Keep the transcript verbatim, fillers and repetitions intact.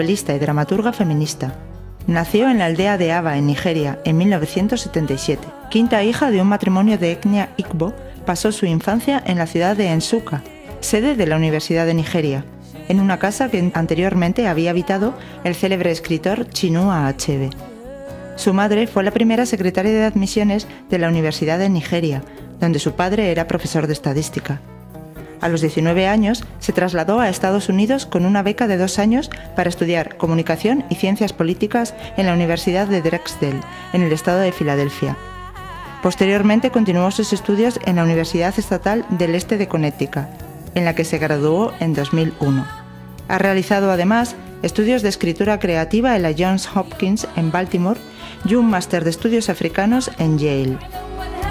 novelista y dramaturga feminista. Nació en la aldea de Aba, en Nigeria, en mil novecientos setenta y siete. Quinta hija de un matrimonio de etnia Igbo, pasó su infancia en la ciudad de Nsukka, sede de la Universidad de Nigeria, en una casa que anteriormente había habitado el célebre escritor Chinua Achebe. Su madre fue la primera secretaria de admisiones de la Universidad de Nigeria, donde su padre era profesor de estadística. A los diecinueve años se trasladó a Estados Unidos con una beca de dos años para estudiar comunicación y ciencias políticas en la Universidad de Drexel, en el estado de Filadelfia. Posteriormente continuó sus estudios en la Universidad Estatal del Este de Connecticut, en la que se graduó en dos mil uno. Ha realizado además estudios de escritura creativa en la Johns Hopkins en Baltimore y un máster de estudios africanos en Yale.